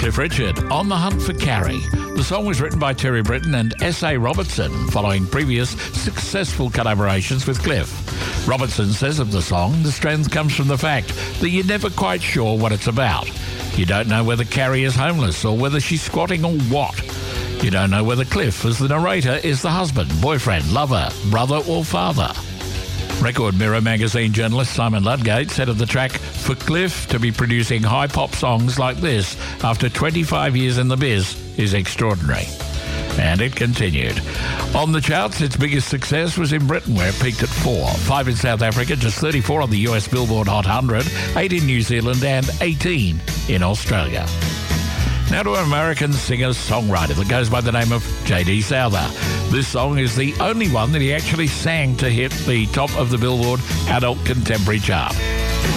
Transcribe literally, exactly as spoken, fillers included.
Cliff Richard, On the Hunt for Carrie. The song was written by Terry Britton and S A Robertson, following previous successful collaborations with Cliff. Robertson says of the song, the strength comes from the fact that you're never quite sure what it's about. You don't know whether Carrie is homeless or whether she's squatting or what. You don't know whether Cliff, as the narrator, is the husband, boyfriend, lover, brother or father. Record Mirror magazine journalist Simon Ludgate said of the track, for Cliff to be producing high pop songs like this after twenty-five years in the biz is extraordinary. And it continued. On the charts, its biggest success was in Britain, where it peaked at four. Five in South Africa, just thirty-four on the U S Billboard Hot one hundred, eight in New Zealand and eighteen in Australia. Now to an American singer-songwriter that goes by the name of J D Souther. This song is the only one that he actually sang to hit the top of the Billboard Adult Contemporary chart.